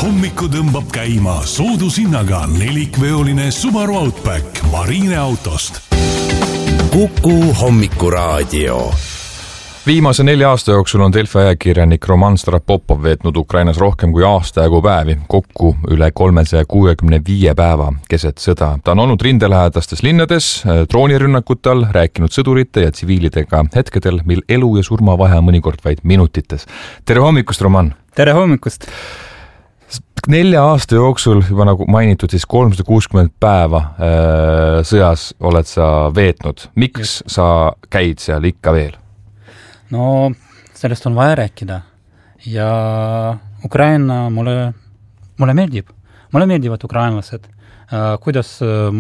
Hommiku tõmbab käima soodushinnaga nelikveoline Subaru Outback Marine autost. Kuku hommikuraadio. Viimase 4 aasta jooksul on Delfi ajakirjanik Roman Starapopov veetnud Ukrainas rohkem kui aasta jagu päevi, kokku üle 365 päeva keset sõda. Ta on olnud rindelähedastes linnades, droonirünnakutel, rääkinud sõdurite ja tsiviilidega hetkedel, mil elu ja surma vahe mõnikord vaid minutites. Tere hommikust, Roman! Tere hommikust! 4 aasta jooksul, juba nagu mainitud, siis 360 päeva sõjas oled sa veetnud. Miks sa käid seal ikka veel? No, sellest on vaja rääkida. Ja Ukraina mulle meeldib. Mulle meeldivad ukrainlased. Kuidas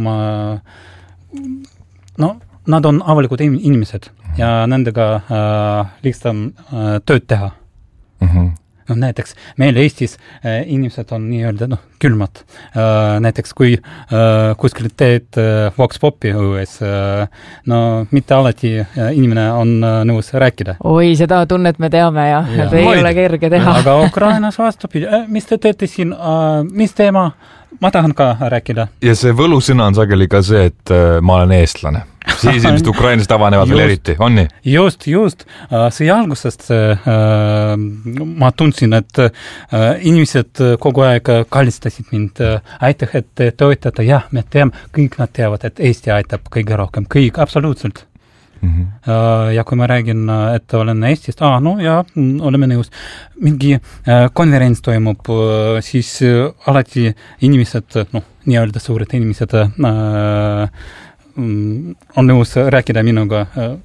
nad on avalikud inimesed ja nendega lihtsam tööd teha. Näiteks meil Eestis inimesed on nii-öelda külmad. Näiteks kui kuskil teed vox-popi õues, mitte alati inimene on nõus rääkida. Oi, seda tunnet me teame ja ei ole kerge teha. Aga Ukrainas vastupidi, mis te teete siin, mis teema? Ma tahan ka rääkida. Ja see võlusõna on sageli ka see, et ma olen eestlane. Siis ilmselt Ukrainast avanevad veel eriti, on nii? Just. See algusest ma tundsin, et inimesed kogu aeg kallistasid mind. Aitäh, et te toetate. Jah, me teame, kõik nad teavad, et Eesti aitab kõige rohkem. Kõik, absoluutselt. Ja kui ma räägin, et olen Eestist, oleme nõus. Mingi konverents toimub, siis alati inimesed, nii-öelda suured inimesed on nõus rääkida minuga.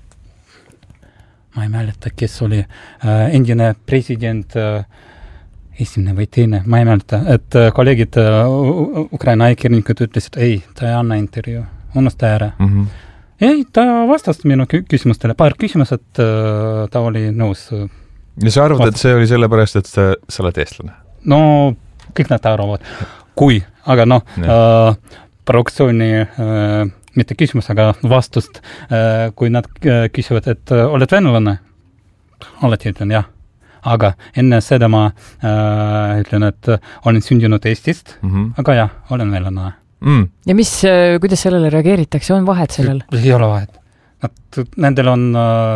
Ma ei mäleta, kes oli endine president, esimene või teine, ma ei mäleta, et kolleegid Ukraina ajakirjanikud ütlesid, ei, ta ei anna intervjuu, unusta ära. Ei, ta vastas minu küsimustele, paar küsimused ta oli nõus. Ja sa arvad, et see oli sellepärast, et sa oled eestlane? No, kõik nad arvavad. Kui, aga provokatsiooni mitte küsimus, aga vastust, kui nad küsivad, et oled venelane, alati ütlen jah. Aga enne seda ma ütlen, et olen sündinud Eestist, aga jah, olen venelane. Ja kuidas sellele reageeritakse? On vahet sellel? Ei ole vahet. Nendel on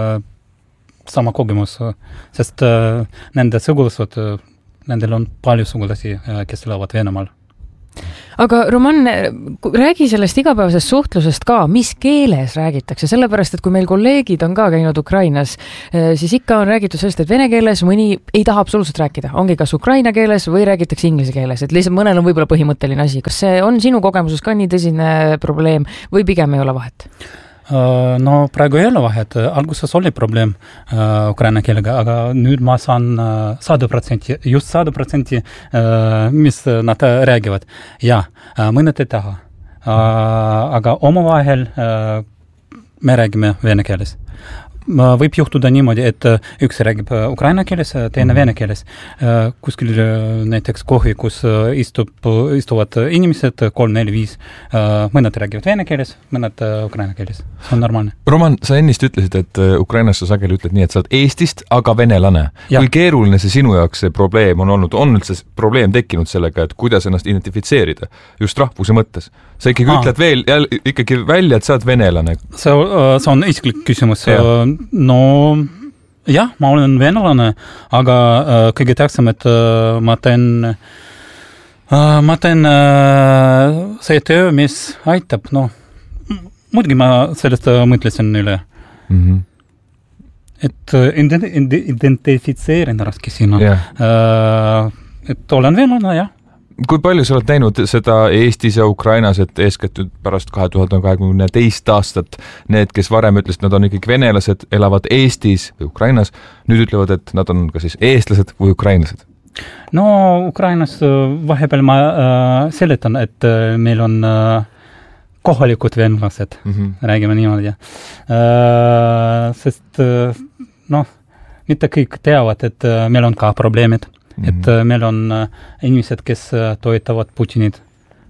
sama kogemus, sest nende sugulased, nendel on palju sugulasi, kes elavad Venemaal. Aga Roman, räägi sellest igapäevasest suhtlusest ka, mis keeles räägitakse, sellepärast, et kui meil kolleegid on ka käinud Ukrainas, siis ikka on räägitud sellest, et vene keeles mõni ei taha absoluutselt rääkida. Ongi kas ukraina keeles või räägitakse inglise keeles, et lihtsalt mõnel on võib-olla põhimõtteline asi. Kas see on sinu kogemuses ka nii tõsine probleem või pigem ei ole vahet? No praegu ei ole vahet. Alguses oli probleem ukraina keelega, aga nüüd ma saan 100%, just 100%, mis nad räägivad. Ja, mõned ei taha. Aga omavahel me räägime vene keeles. Võib juhtuda niimoodi, et üks räägib ukraina keeles, teine vene keeles. Kuskil näiteks kohvi, kus istuvad inimesed 3, 4, 5. Mõned räägivad vene keeles, mõned ukraina keeles. See on normaalne. Roman, sa ennist ütlesid, et Ukrainas sa sageli ütled nii, et sa oled Eestist, aga venelane. Ja. Kui keeruline see sinu jaoks see probleem on olnud? On üldse probleem tekkinud sellega, et kuidas ennast identifitseerida just rahvuse mõttes? Sa ütled veel ikkagi välja, et sa oled venelane. See on isiklik küsimus. No, jah, ma olen venelane, aga kõige tähtsam, et ma teen see töö, mis aitab. Muidugi ma sellest mõtlesin üle. Et identifitseerin raske sinu. Et olen venelane, jah. Kui palju sa oled näinud seda Eestis ja Ukrainas, et eeskätt pärast 2022 aastat need, kes varem ütlesid, nad on ikkagi venelased, elavad Eestis või Ukrainas, nüüd ütlevad, et nad on ka siis eestlased või ukrainlased? No, Ukrainas vahepeal ma seletan, et meil on kohalikud venelased, räägime niimoodi. Sest, mitte kõik teavad, et meil on ka probleemid. Et meil on inimesed, kes toetavad Putinit.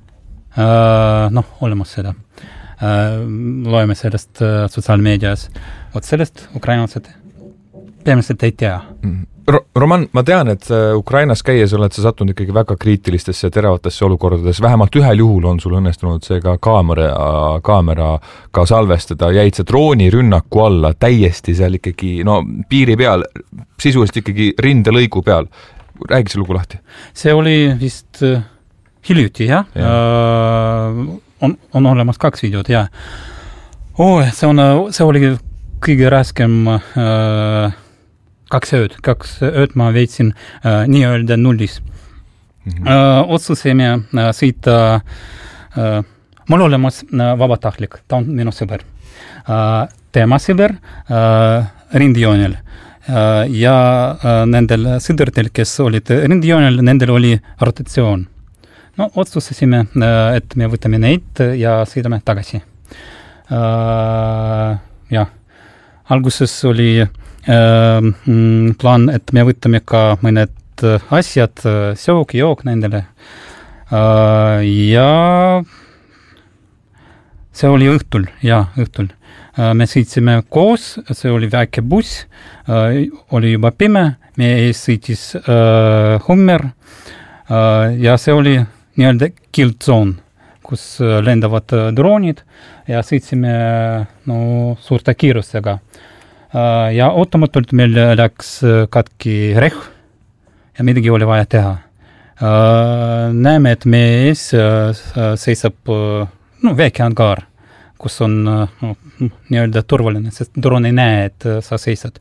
Olemas seda. Loeme sellest sotsiaalmeedias. Sellest ukrainlased Peamiselt ei tea. Roman, ma tean, et Ukrainas käies oled sa sattunud ikkagi väga kriitilistesse ja teravatesse olukordades. Vähemalt ühel juhul on sul õnnestunud see ka kaameraga salvestada. Jäid sa droonirünnaku alla täiesti seal ikkagi, piiri peal, sisuliselt ikkagi rindelõigu peal. Räägi see lugu lahti. See oli vist hiljuti, jah? On olemas 2 videot, jah. See oli kõige raskem 2 ööd ma veetsin nii-öelda nullis. Otsusime sõita, mul olemas vabatahtlik, ta on minu sõber. Tema sõber rindejoonel. Ja nendel sõduritel, kes olid rindejoonel, nendel oli rotatsioon. Otsustasime, et me võtame neid ja sõidame tagasi. Alguses oli plaan, et me võtame ka mõned asjad, jook nendele. Ja see oli õhtul. Me sõitsime koos, see oli väike buss, oli juba pime, me ees sõitis Hummer ja see oli nii-öelda kill zone, kus lendavad droonid ja sõitsime suurte kiirustega. Ja ootamatult meil läks katki rehv ja midagi oli vaja teha. Näeme, et meie ees seisab väike angaar, kus on nii-öelda turvaline, sest droon ei näe, et sa seisad.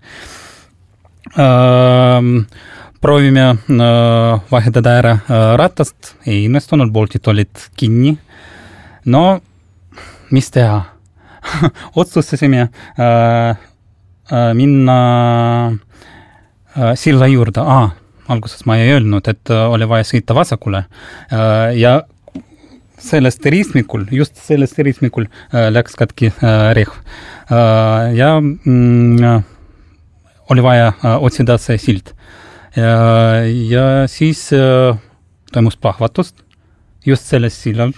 Proovime vahetada ära ratast, ei õnnestunud, boltid olid kinni. Mis teha? Otsustasime minna silla juurde. Alguses ma ei öelnud, et oli vaja sõita vasakule. Ja sellest ristmikul läks katki rehv. Ja oli vaja otsida see silt. Ja siis toimus plahvatust just sellest sillal.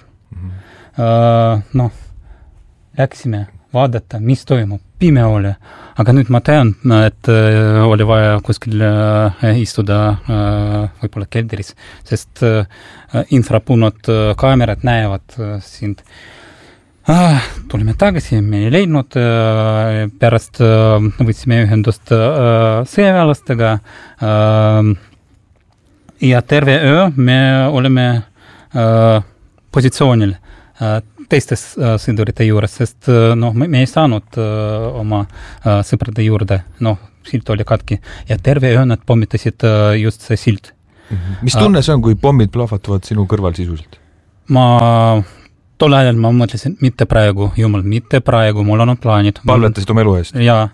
Läksime vaadata, mis toimub. Pime oli, aga nüüd ma tean, et oli vaja kuskil istuda võib-olla keldris, sest infrapunod kaamerad näevad sind. Tulime tagasi, me ei leidnud, pärast võtsime ühendust sõjaväelastega ja terve öö me oleme positsioonil teistes sõdurite juures, sest me ei saanud oma sõprade juurde, silt oli katki ja terve öö nad pommitasid just see silt. Mis tunne see on, kui pommid plahvatuvad sinu kõrval sisuliselt? Tol ajal ma mõtlesin, mitte praegu, jumal, mitte praegu, mul on plaanid. Palvetasid oma elu eest?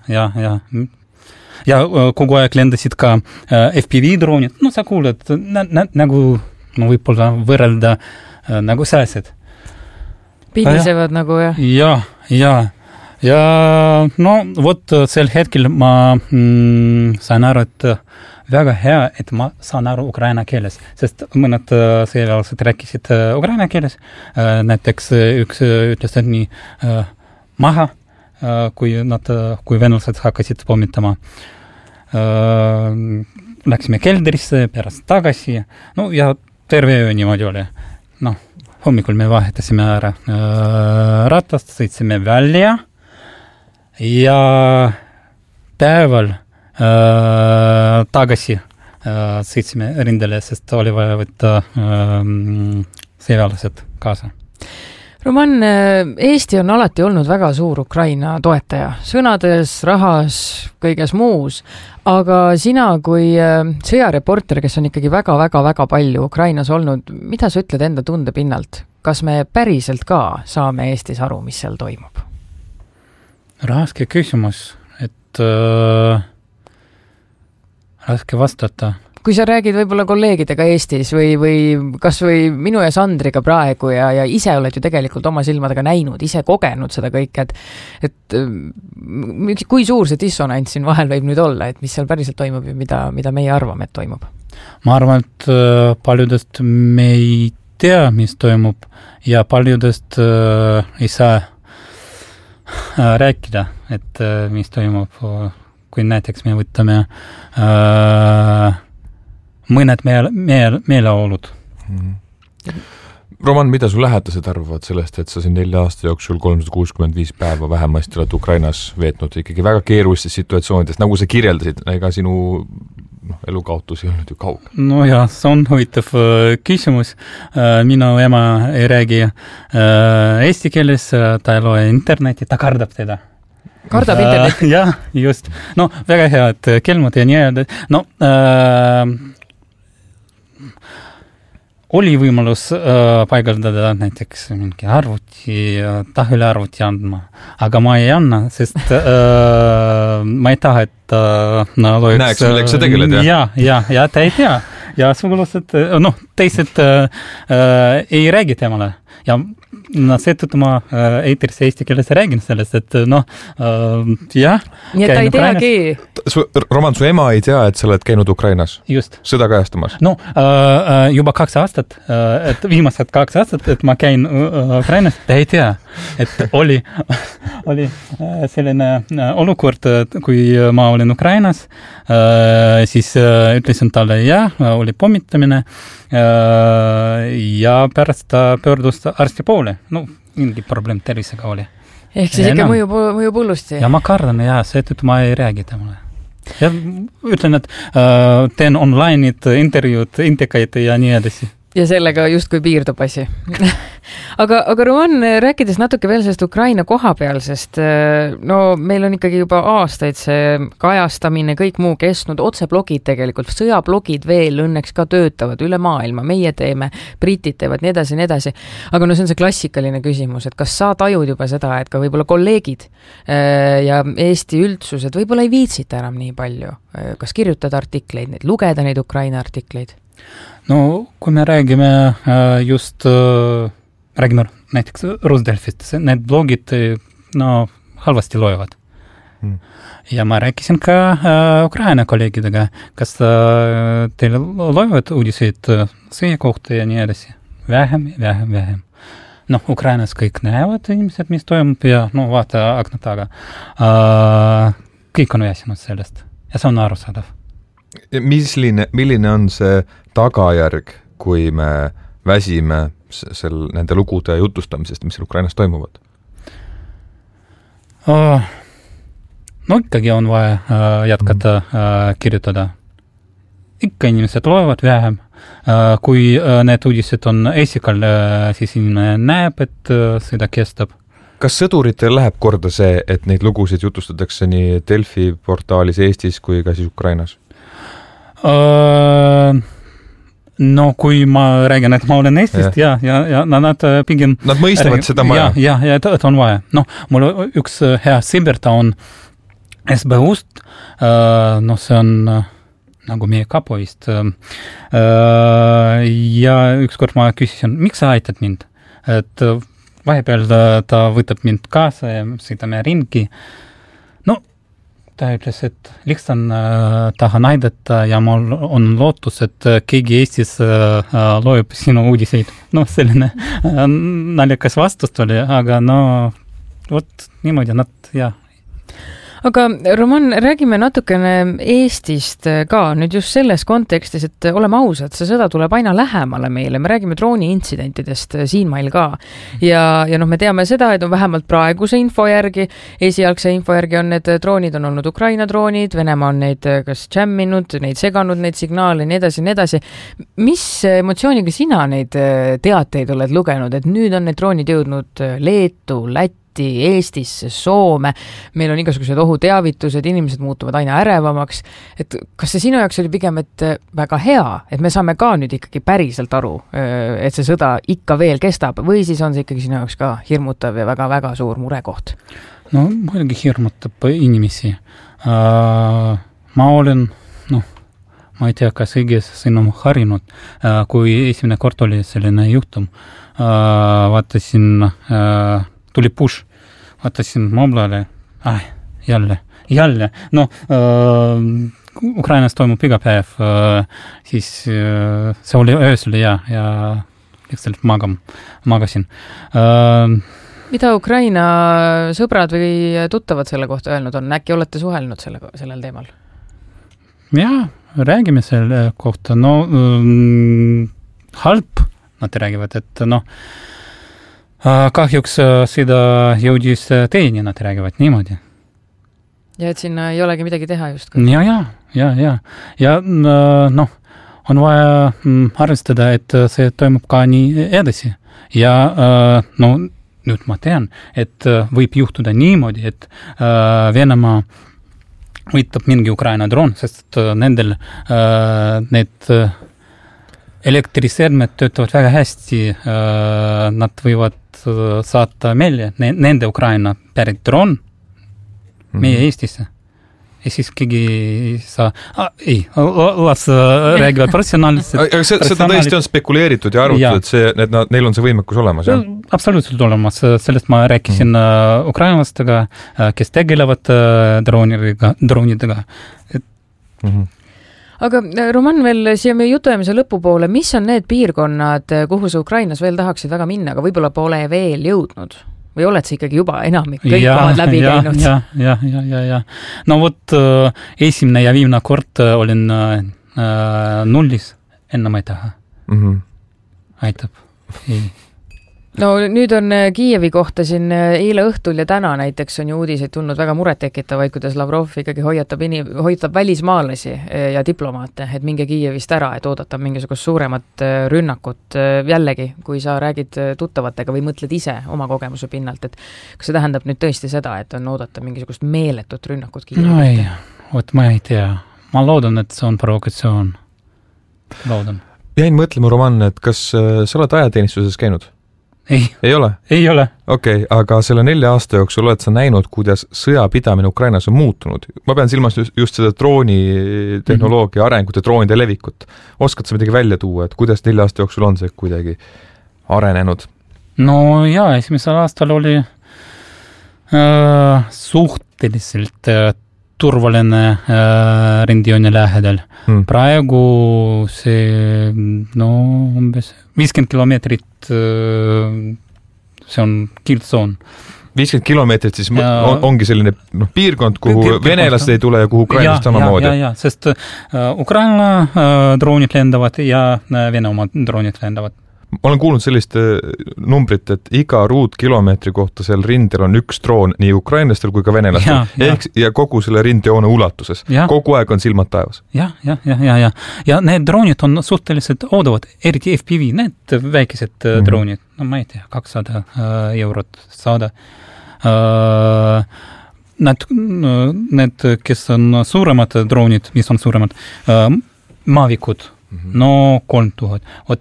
Ja kogu aeg lendasid ka FPV-droonid, sa kuuled, nagu võib-olla võrrelda nagu sääsed. Pinisevad nagu, jah? Ja vot sel hetkel ma sain aru, et väga hea, et ma saan aru ukraina keeles, sest mõned sõjaväelased rääkisid ukraina keeles, näiteks üks ütles nii maha, kui venelased hakkasid pommitama. Läksime keldrisse, pärast tagasi, ja terve öö niimoodi oli. Hommikul me vahetasime ära ratast, sõitsime välja ja päeval tagasi sõitsime rindele, sest oli vaja võtta sõjaväelased kaasa. Roman, Eesti on alati olnud väga suur Ukraina toetaja, sõnades, rahas, kõiges muus, aga sina kui sõjareporter, kes on ikkagi väga palju Ukrainas olnud, mida sa ütled enda tunde pinnalt? Kas me päriselt ka saame Eestis aru, mis seal toimub? Raske küsimus, et raske vastata. Kui sa räägid võib-olla kolleegidega Eestis või kas või minu ja Sandriga praegu ja ise oled ju tegelikult oma silmadega näinud, ise kogenud seda kõike, et kui suur see dissonants siin vahel võib nüüd olla, et mis seal päriselt toimub ja mida meie arvame, et toimub? Ma arvan, et paljudest me ei tea, mis toimub ja paljudest ei saa rääkida, et mis toimub, kui näiteks me võtame mõned meeleolud. Roman, mida su lähedased arvavad sellest, et sa siin 4 aasta jooksul 365 päeva vähemasti oled Ukrainas veetnud ikkagi väga keerulistes situatsioonides, nagu sa kirjeldasid, ega sinu elukaotus ei olnud ju kauge? No ja, see on huvitav küsimus. Minu ema ei räägi eesti keeles, ta ei loe interneti, ta kardab teda. Kardab internetti? Jah, just. No, väga hea, et kelmud ja nii öelda. No, oli võimalus paigaldada näiteks mingi arvuti, tahvelarvuti andma, aga ma ei anna, sest ma ei taha, et loeks... Näeks, milleks sa tegeled, jah? Ja ta ei tea. Ja sugulased, teised ei räägi temale. Ja seetõttu ma eetris eesti keeles räägin sellest, et jah. Nii et ta ei teagi. Roman, su ema ei tea, et sa oled käinud Ukrainas? Just. Sõda kajastamas? No, juba 2 aastat, et viimased 2 aastat, et ma käin Ukrainas, ta ei tea, et oli selline olukord, kui ma olin Ukrainas, siis ütlesin talle, oli pommitamine ja pärast ta pöördus arsti poole. No, mingi probleem tervisega oli. Ehk siis ikka mõjub hullusti. Ja ma kardan, seetõttu ma ei räägi temale. Ja ütlen, et teen online'id, intervjuud, intekaid ja nii edasi. Ja sellega justkui piirdub asi. aga Roman, rääkides natuke veel sellest Ukraina kohapealsest, meil on ikkagi juba aastaid see kajastamine, kõik muu kestnud, otseblogid tegelikult, sõjablogid veel õnneks ka töötavad üle maailma, meie teeme, britid teevad, nii edasi. Aga see on see klassikaline küsimus, et kas sa tajud juba seda, et ka võib-olla kolleegid ja Eesti üldsused võib-olla ei viitsita enam nii palju, kas kirjutada artikleid, lugeda neid Ukraina artikleid? No, kui me räägime räägime näiteks Rusdelfist, need blogid halvasti loevad. Ja ma rääkisin ka Ukraina kolleegidega, kas teil loevad uudiseid sõja kohta ja nii edasi? Vähem. Ukrainas kõik näevad inimesed, mis toimub ja vaata akna taga. Kõik on väsinud sellest ja see on arusaadav. Milline on see tagajärg, kui me väsime nende lugude jutustamisest, mis Ukrainas toimuvad? Ikkagi on vaja jätkata kirjutada. Ikka inimesed loevad vähem. Kui need uudised on esikal, siis inimene näeb, et seda kestab. Kas sõduritel läheb korda see, et neid lugusid jutustatakse nii Delfi portaalis Eestis kui ka siis Ukrainas? No, kui ma räägin, et ma olen Eestist ja nad pigem... Nad mõistavad seda maja. Ja, et on vaja. Mul üks hea sõber, ta on SBU-st, see on nagu meie kapoist. Ja ükskord ma küsisin, miks sa aitad mind? Et vahepeal ta võtab mind kaasa ja sõidame ringi. Ta ütles, et lihtsalt tahan aidata ja mul on lootus, et keegi Eestis loeb sinu uudiseid. Selline naljakas vastust oli, aga niimoodi nad, Aga Roman, räägime natukene Eestist ka nüüd just selles kontekstis, et oleme ausad, see sõda tuleb aina lähemale meile. Me räägime drooni-intsidentidest siinmail ka. Ja me teame seda, et on vähemalt praeguse info järgi, esialgse info järgi on need droonid on olnud Ukraina droonid, Venemaa on neid kas jamminud, neid seganud, neid signaale, nii edasi. Mis emotsiooniga sina neid teateid oled lugenud, et nüüd on need droonid jõudnud Leetu, Lätti, Eestisse, Soome, meil on igasugused ohuteavitused, inimesed muutuvad aina ärevamaks, et kas see sinu jaoks oli pigem, et väga hea, et me saame ka nüüd ikkagi päriselt aru, et see sõda ikka veel kestab, või siis on see ikkagi sinu jaoks ka hirmutav ja väga-väga suur murekoht? No, muidugi hirmutab inimesi. Ma olen, ma ei tea, kas õiges sõnum harinud, kui esimene kord oli selline juhtum, vaatasin tuli push, vaatasin moblale, jälle. Ukrainas toimub iga päev, siis see oli öösel ja lihtsalt magasin. Mida Ukraina sõbrad või tuttavad selle kohta öelnud on? Äkki olete suhelnud sellel teemal? Jaa, räägime selle kohta. Halb, nad räägivad, et kahjuks seda jõudis teeni, nad räägivad niimoodi. Ja et sinna ei olegi midagi teha just. Ja on vaja arvestada, et see toimub ka nii edasi. Ja nüüd ma tean, et võib juhtuda niimoodi, et Venemaa võitab mingi Ukraina droon, sest nendel need elektriseadmed töötavad väga hästi, nad võivad saata meile nende Ukraina pärit droon meie Eestisse. Ja siis keegi las räägivad professionaalselt. Seda tõesti on spekuleeritud ja arvutatud, et neil on see võimekus olemas, jah? Absoluutselt olemas. Sellest ma rääkisin ukrainlastega, kes tegelevad droonidega. Aga Roman, veel siia meie jutuajamise lõpupoole, mis on need piirkonnad, kuhu sa Ukrainas veel tahaksid väga minna, aga võib-olla pole veel jõudnud? Või oled sa ikkagi juba enamik kõik omad läbi käinud? Ja. Esimene ja viimne kord olin nullis, enne ma ei taha. Aitab. No nüüd on Kiievi kohta siin eile õhtul ja täna näiteks on ju uudiseid tulnud väga murettekitavaid, kuidas Lavrov ikkagi hoiatab välismaalasi ja diplomaate, et minge Kiievist ära, et oodata mingisugust suuremat rünnakut. Jällegi, kui sa räägid tuttavatega või mõtled ise oma kogemuse pinnalt, et kas see tähendab nüüd tõesti seda, et on oodata mingisugust meeletut rünnakut Kiievi? Ma ei tea. Ma loodan, et see on provokatsioon. Loodan. Jäin mõtlema, Roman, et kas sa oled ajateenistuses käinud? Ei ole? Ei ole. Okei, aga selle 4 aasta jooksul oled sa näinud, kuidas sõjapidamine Ukrainas on muutunud. Ma pean silmas just seda droonitehnoloogia arengut ja droonide levikut. Oskad sa midagi välja tuua, et kuidas 4 aasta jooksul on see kuidagi arenenud? Esimesel aastal oli suhteliselt turvaline rendiooni lähedal. Praegu see umbes 50 kilomeetrit, see on kildzoon. 50 kilomeetrit siis ongi selline piirkond, kuhu venelased ei tule ja kuhu ukrainlased samamoodi. Ja, sest Ukraina droonid lendavad ja Vene oma droonid lendavad. Ma olen kuulnud sellist numbrit, et iga ruutkilomeetri kohta seal rindel on 1 droon nii ukrainlastel kui ka venelastel. Ja kogu selle rindejoone ulatuses. Kogu aeg on silmad taevas. Ja need droonid on suhteliselt oodavad, eriti FPV, need väikesed droonid. Ma ei tea, 200 eurot saada. Need, kes on suuremad droonid, mis on suuremad, maavikud, 3000.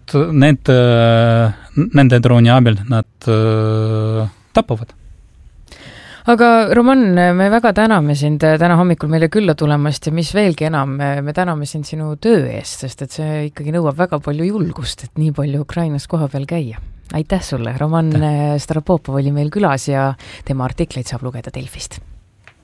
Nende drooni abil nad tapavad. Aga Roman, me väga täname sind täna hommikul meile külla tulemast ja mis veelgi enam, me täname sind sinu töö eest, sest et see ikkagi nõuab väga palju julgust, et nii palju Ukrainas koha peal käia. Aitäh sulle, Roman Starapopov oli meil külas ja tema artikleid saab lugeda Delfist.